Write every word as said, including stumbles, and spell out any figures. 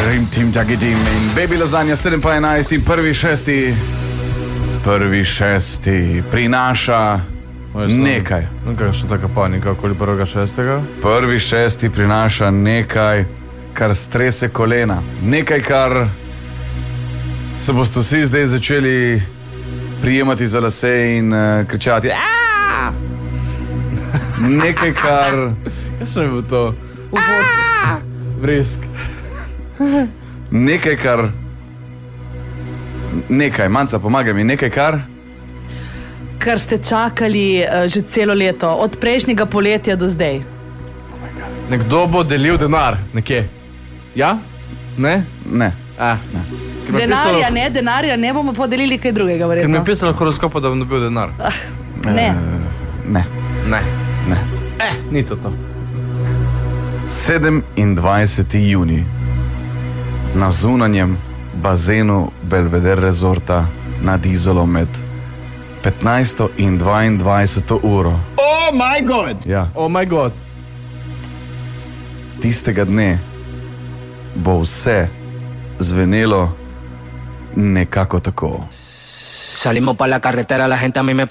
Rim Tim Taki Tim in Baby Lasagna sedem pa enajst in prvi šesti prvi šesti prinaša nekaj. Nekaj še taka panika okoli prvega šestega. Prvi šesti prinaša nekaj, kar strese kolena. Nekaj, kar se boste vsi zdaj začeli prijemati za lase in uh, kričati Aaaa! Nekaj, kar... Kaj še je to? Aaaa! Vresk. Nekaj, kar... Nekaj, Manca, pomagaj mi, nekaj, kar... Kar ste čakali uh, že celo leto, od prejšnjega poletja do zdaj. Nekdo bo delil denar, nekje. Ja? Ne? Ne. A, ne. Denarja pisalo, ne, denarja ne, bomo podelili kaj drugega, verjetno. Ker mi je pisalo horoskopa, da bom dobil denar. Ah, ne. Uh, ne. Ne. Ne. Eh, ni to to. sedemindvajseti junij na zunanjem bazenu Belvedere Resorta nad Izolo med petnajsto in dvaindvajseto uro. Oh my god! Ja. Oh my god. Tistega dne bo vse zvenelo nekako tako. Salimos pa la carretera, la gente a mí me